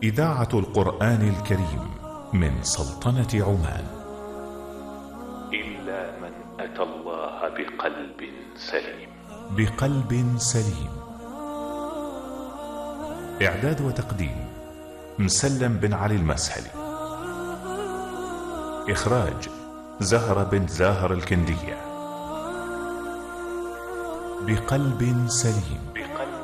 إذاعة القرآن الكريم من سلطنة عمان. إلا من أتى الله بقلب سليم. بقلب سليم. إعداد وتقديم مسلم بن علي المسهلي. إخراج زهرة بن زاهر الكندية. بقلب سليم.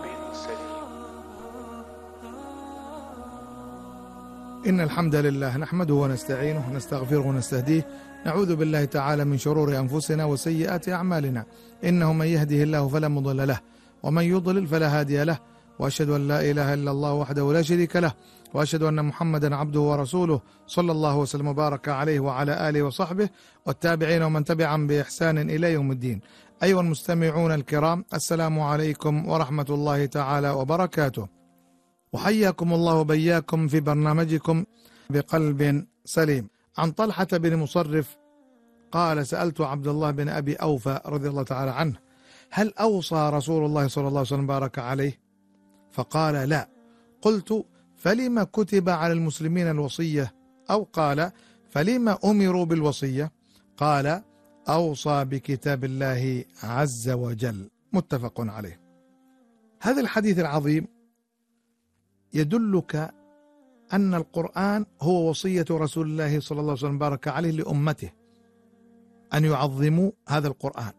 إن الحمد لله نحمده ونستعينه ونستغفره ونستهديه، نعوذ بالله تعالى من شرور أنفسنا وسيئات أعمالنا، إنه من يهده الله فلا مضل له ومن يضلل فلا هادي له، وأشهد أن لا إله إلا الله وحده لا شريك له، وأشهد أن محمدا عبده ورسوله صلى الله وسلم وبارك عليه وعلى آله وصحبه والتابعين ومن تبعهم بإحسان إلى يوم الدين. أيها المستمعون الكرام، السلام عليكم ورحمة الله تعالى وبركاته، وحياكم الله وبياكم في برنامجكم بقلب سليم. عن طلحة بن مصرف قال: سألت عبد الله بن أبي أوفى رضي الله تعالى عنه: هل أوصى رسول الله صلى الله عليه وسلم بارك عليه؟ فقال: لا. قلت: فلما كتب على المسلمين الوصية؟ أو قال: فلما أمروا بالوصية؟ قال: أوصى بكتاب الله عز وجل. متفق عليه. هذا الحديث العظيم يدلك أن القرآن هو وصية رسول الله صلى الله عليه وسلم بارك عليه لأمته، أن يعظموا هذا القرآن،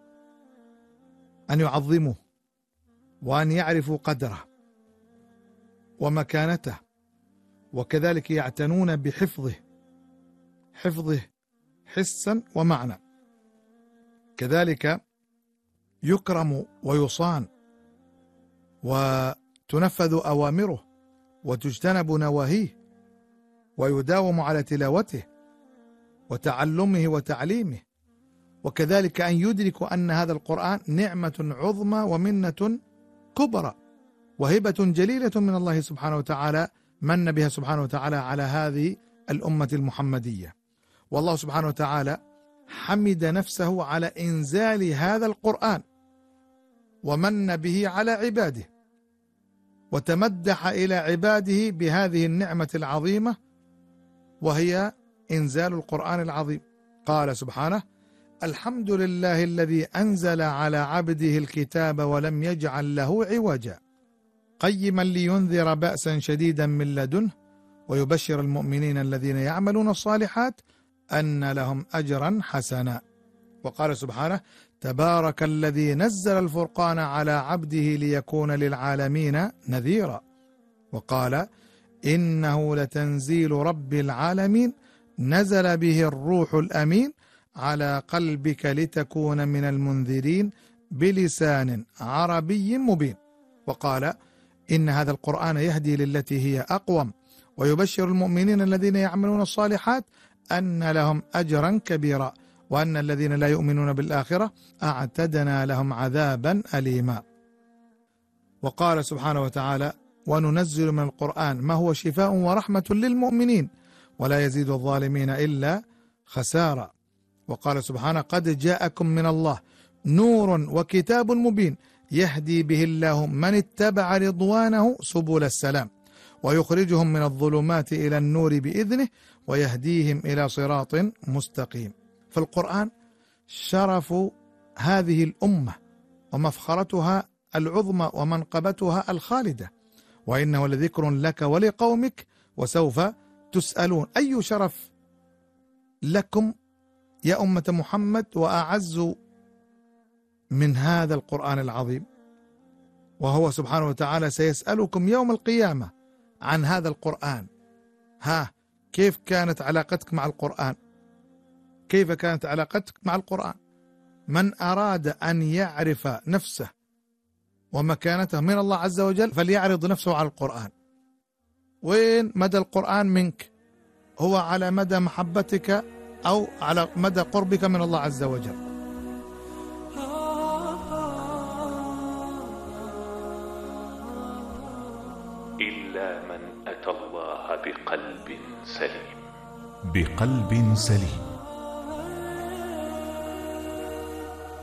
أن يعظموه وأن يعرفوا قدره ومكانته، وكذلك يعتنون بحفظه، حفظه حسا ومعنى، كذلك يكرم ويصان وتنفذ أوامره وتجتنب نواهيه، ويداوم على تلاوته وتعلمه وتعليمه، وكذلك أن يدرك أن هذا القرآن نعمة عظمى ومنة كبرى وهبة جليلة من الله سبحانه وتعالى، من بها سبحانه وتعالى على هذه الأمة المحمدية. والله سبحانه وتعالى حمد نفسه على إنزال هذا القرآن ومن به على عباده، وتمدح إلى عباده بهذه النعمة العظيمة وهي إنزال القرآن العظيم. قال سبحانه: الحمد لله الذي أنزل على عبده الكتاب ولم يجعل له عوجا قيما لينذر بأسا شديدا من لدنه ويبشر المؤمنين الذين يعملون الصالحات أن لهم أجرا حسنا. وقال سبحانه: تبارك الذي نزل الفرقان على عبده ليكون للعالمين نذيرا. وقال: إنه لتنزيل رب العالمين نزل به الروح الأمين على قلبك لتكون من المنذرين بلسان عربي مبين. وقال: إن هذا القرآن يهدي للتي هي أقوم ويبشر المؤمنين الذين يعملون الصالحات أن لهم أجرا كبيرا وأن الذين لا يؤمنون بالآخرة أعتدنا لهم عذابا أليما. وقال سبحانه وتعالى: وننزل من القرآن ما هو شفاء ورحمة للمؤمنين ولا يزيد الظالمين إلا خسارا. وقال سبحانه: قد جاءكم من الله نور وكتاب مبين يهدي به الله من اتبع رضوانه سبل السلام ويخرجهم من الظلمات إلى النور بإذنه ويهديهم إلى صراط مستقيم. فالقرآن شرف هذه الأمة ومفخرتها العظمى ومنقبتها الخالدة، وإنه لذكر لك ولقومك وسوف تسألون. أي شرف لكم يا أمة محمد وأعز من هذا القرآن العظيم، وهو سبحانه وتعالى سيسألكم يوم القيامة عن هذا القرآن. كيف كانت علاقتك مع القرآن؟ كيف كانت علاقتك مع القرآن؟ من أراد أن يعرف نفسه ومكانته من الله عز وجل فليعرض نفسه على القرآن. وين مدى القرآن منك؟ هو على مدى محبتك أو على مدى قربك من الله عز وجل. إلا من أتى الله بقلب سليم. بقلب سليم.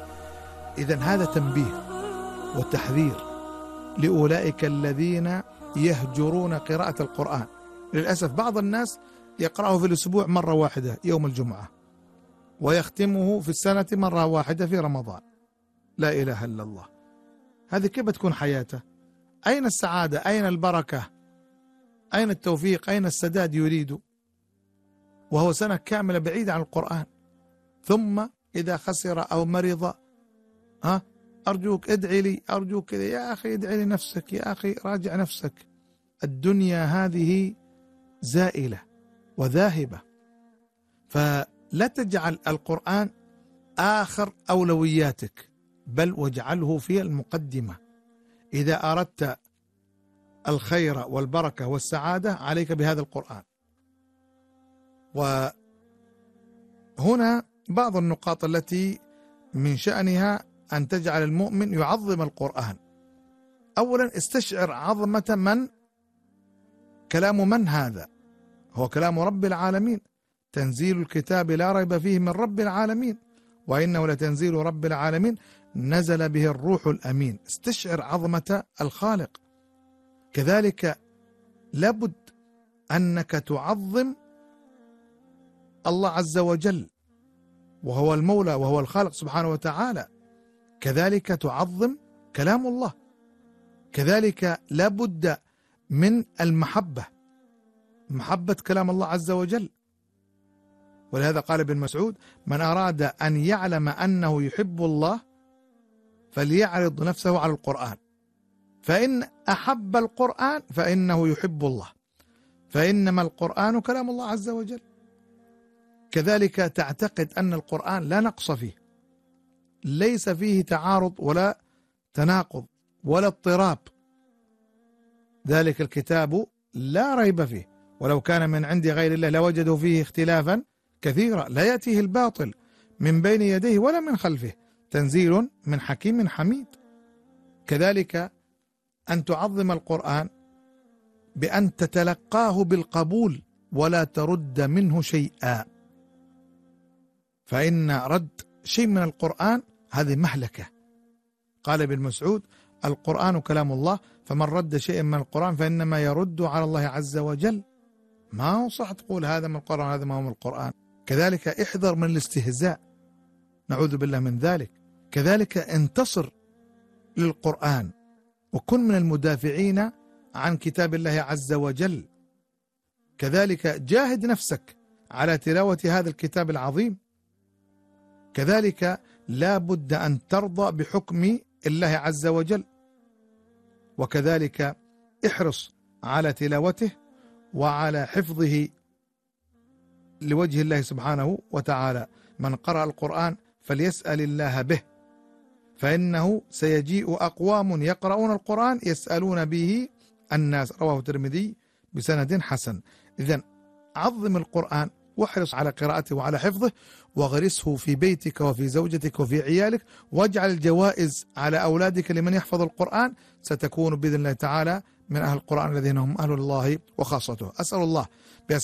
إذن هذا تنبيه وتحذير لأولئك الذين يهجرون قراءة القرآن. للأسف بعض الناس يقرأه في الأسبوع مرة واحدة يوم الجمعة، ويختمه في السنة مرة واحدة في رمضان. لا إله إلا الله. هذه كيف بتكون حياته؟ أين السعادة؟ أين البركة؟ أين التوفيق؟ أين السداد يريد وهو سنة كاملة بعيد عن القرآن؟ ثم إذا خسر أو مرض أرجوك ادعي لي، أرجوك كذا. يا أخي ادعي لنفسك، يا أخي راجع نفسك. الدنيا هذه زائلة وذاهبة، فلا تجعل القرآن آخر أولوياتك، بل واجعله في المقدمة. إذا أردت الخير والبركة والسعادة عليك بهذا القرآن. وهنا بعض النقاط التي من شأنها أن تجعل المؤمن يعظم القرآن. أولا استشعر عظمة من، كلام من هذا؟ هو كلام رب العالمين، تنزيل الكتاب لا ريب فيه من رب العالمين، وإنه لتنزيل رب العالمين نزل به الروح الأمين. استشعر عظمة الخالق. كذلك لابد أنك تعظم الله عز وجل، وهو المولى وهو الخالق سبحانه وتعالى. كذلك تعظم كلام الله. كذلك لابد من المحبة، محبة كلام الله عز وجل. ولهذا قال ابن مسعود: من أراد أن يعلم أنه يحب الله فليعرض نفسه على القرآن، فإن أحب القرآن فإنه يحب الله، فإنما القرآن كلام الله عز وجل. كذلك تعتقد أن القرآن لا نقص فيه، ليس فيه تعارض ولا تناقض ولا اضطراب. ذلك الكتاب لا ريب فيه، ولو كان من عند غير الله لوجدوا فيه اختلافا كثيرا، لا يأتيه الباطل من بين يديه ولا من خلفه، تنزيل من حكيم حميد. كذلك أن تعظم القرآن بأن تتلقاه بالقبول ولا ترد منه شيئا، فإن رد شيء من القرآن هذه مهلكة. قال ابن مسعود: القرآن كلام الله، فمن رد شيئا من القرآن فإنما يرد على الله عز وجل. ما هو صح تقول هذا من القرآن هذا ما هو من القرآن. كذلك احذر من الاستهزاء، نعوذ بالله من ذلك. كذلك انتصر للقرآن وكن من المدافعين عن كتاب الله عز وجل. كذلك جاهد نفسك على تلاوة هذا الكتاب العظيم. كذلك لا بد أن ترضى بحكم الله عز وجل، وكذلك احرص على تلاوته وعلى حفظه لوجه الله سبحانه وتعالى. من قرأ القرآن فليسأل الله به، فإنه سيجيء أقوام يقرؤون القرآن يسألون به الناس. رواه الترمذي بسند حسن. إذن عظم القرآن واحرص على قراءته وعلى حفظه، وغرسه في بيتك وفي زوجتك وفي عيالك، واجعل الجوائز على أولادك لمن يحفظ القرآن. ستكون بإذن الله تعالى من أهل القرآن الذين هم أهل الله وخاصته. أسأل الله